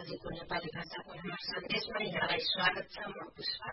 आजको नेपाली भाषाको हाम्रो सन्देशमा यहाँलाई स्वागत छ। म पुष्पा।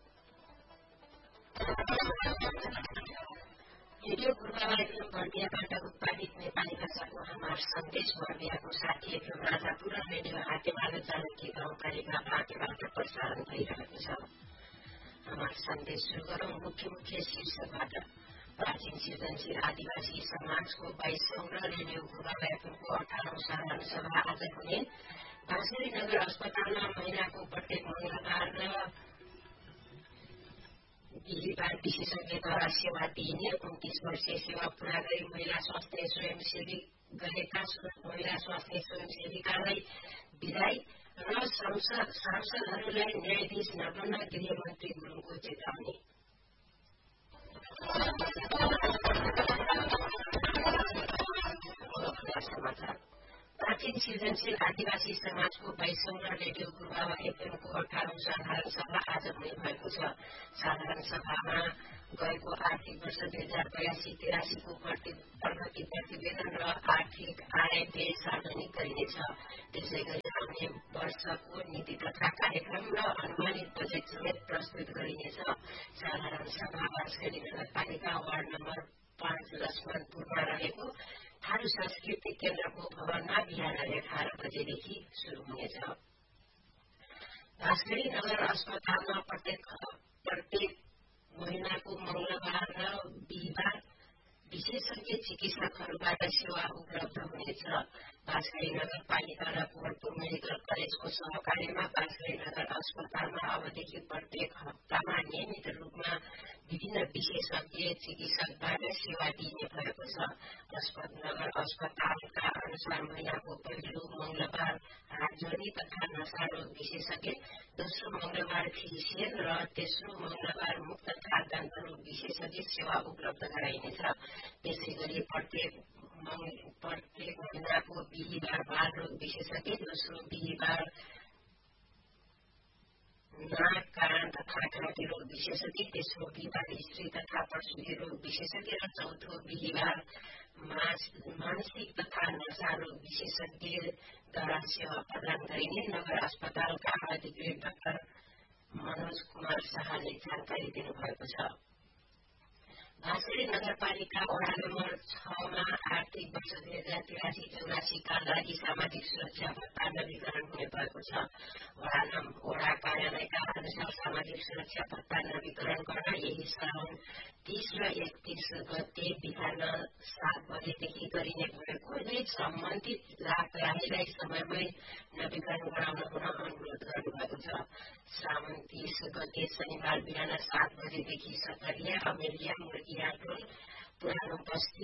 रेडियो पूर्वाला एफएम बर्दियाबाट उत्पादित नेपाली भाषाको हाम्रो सन्देश बर्दियाको साथी एफएम राजापुर र रेडियो हातेमालो जानकी गाउँपालिका बाँकेबाट प्रसारण भइरहेको छ। हाम्रो सन्देश सुरु गरौं मुख्य शीर्षकबाट। प्राचीन सृजनशील आदिवासी समाजको 22औं र रेडियो पूर्वाला एफएमको 18औं साधारण सभा आज हुने। बाँसगढी नगर अस्पतालमा महिनाको प्रत्येक मंगलबार र बिहिबार विशेषज्ञद्वारा सेवा दिइने। 29 वर्षीय सेवा पूरा गरी महिला स्वास्थ्य स्वयंसेविकालाई विदाई र सांसदहरूलाई न्यायाधीश नबन्न गृहमन्त्री गुरुङको चेतावनी। प्राचीन सृजनशील आदिवासी समाजको 22औं र रेडियो पूर्वाला एफएमको 18औं साधारण सभा आज हुने भएको छ। साधारण सभामा गएको आर्थिक वर्ष 2082-83को प्रगति प्रतिवेदन र आर्थिक आय व्यय सार्वजनिक गरिनेछ। त्यसै गरी आउने वर्षको नीति तथा कार्यक्रम र अनुमानित बजेट समेत प्रस्तुत गरिनेछ। साधारण सभा बाँसगढी नगरपालिका वार्ड नम्बर 5 लक्ष्मणपुरमा रहेको थारू सांस्कृतिक केन्द्रको भवनमा बिहान 11 बजेदेखि शुरू हुनेछ। बाँसगढी नगर अस्पतालमा प्रत्येक महिनाको मंगलबार र बिहिबार विशेषज्ञ चिकित्सकहरूबाट सेवा उपलब्ध हुनेछ। बाँसगढी नगरपालिका र कोवलपुर मेडिकल कलेजको सहकार्यमा बाँसगढी नगर अस्पतालमा अबदेखि प्रत्येक हप्तामा नियमित रूपमा विभिन्न विशेषज्ञ चिकित्सकबाट सेवा दिइने भएको छ। नगर अस्पतालका अनुसार महिनाको पहिलो मंगलबार हातजोडी तथा नशा रोग विशेषज्ञ, दोस्रो मंगलबार फिजिसियन र तेस्रो मंगलबार मुख तथा दन्त रोग विशेषज्ञ सेवा उपलब्ध गराइनेछ। त्यसै गरी प्रत्येक महिनाको बिहिबार बाल रोग विशेषज्ञ, दोस्रो बिहिबार नाक कान तथा घाँटी रोग विशेषज्ञ, तेस्रो बिहिबार स्त्री तथा प्रसुति रोग विशेषज्ञ र चौथो बिहिबार मानसिक तथा नशा रोग विशेषज्ञद्वारा सेवा प्रदान गरिने नगर अस्पतालका अधिकृत डाक्टर मनोज कुमार शाहले जानकारी दिनुभएको छ। बाँसगढी नगरपालिका वडा नम्बर 6 मा आर्थिक वर्ष 2083-84का लागि सामाजिक सुरक्षा भत्ता नवीकरण हुने भएको छ। वडा कार्यालयका अनुसार सामाजिक सुरक्षा भत्ता नवीकरण गर्न यही साउन 30 र 31 गते बिहान 7 बजेदेखि गरिने भएकोले सम्बन्धित लाभग्राहीलाई समयमै नवीकरण गराउन हुन अनुरोध गर्नुभएको छ। साउन 30 गते शनिबार बिहान 7 बजेदेखि सतरिया, अमेरिया, मुर्गियाटोल, पुरानो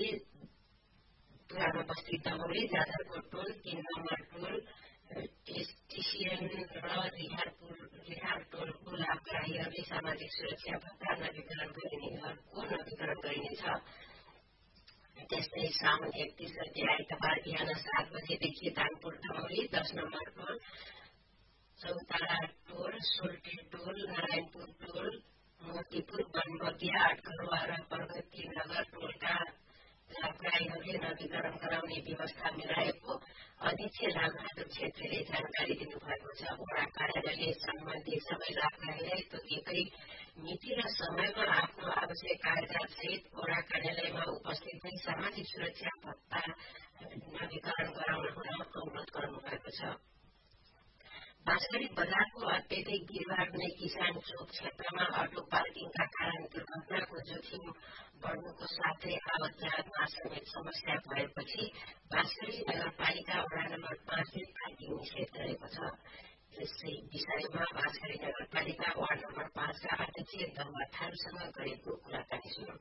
बस्ती दमौली, जाजरकोट टोल, 3 नम्बर टोल, टिसिएन र रिहार टोलको लाभग्राहीहरूले सामाजिक सुरक्षा भत्ता नवीकरण गरिनेछ। त्यस्तै साउन 31 गते आइतबार बिहान 7 बजेदेखि दानपुर दमौली, 10 नम्बर टोल, चौतारा टोल, सोल्टी टोल, नारायणपुर टोल, मोतीपुर, बनबगिया, आठघरुवा र प्रगति नगर टोलका लाभग्राहीहरूले नवीकरण गराउने व्यवस्था मिलाएको अध्यक्ष लालबहादुर छेत्रीले जानकारी दिनुभएको छ। वडा कार्यालयले सम्बन्धित सबै लाभग्राहीलाई तोकिएकै मिति र समयमा आफ्नो आवश्यक कागजात सहित वडा कार्यालयमा उपस्थित भई सामाजिक सुरक्षा भत्ता नवीकरण गराउन हुन अनुरोध गर्नुभएको छ। बाँसगढी बजारको अत्यधिक भीड़भाड़ हुने किसान चोक क्षेत्रमा अटो पार्किङका कारण दुर्घटनाको जोखिम बढ्नुको साथै आवत जावतमा समेत समस्या भएपछि बाँसगढी नगरपालिका वडा नम्बर 5 ले पार्किङ निषेध गरेको छ। यसै विषयमा बाँसगढी नगरपालिका वार्ड नम्बर 5 का अध्यक्ष दम्बा थारूसँग गरेको कुराकानी सुनौं।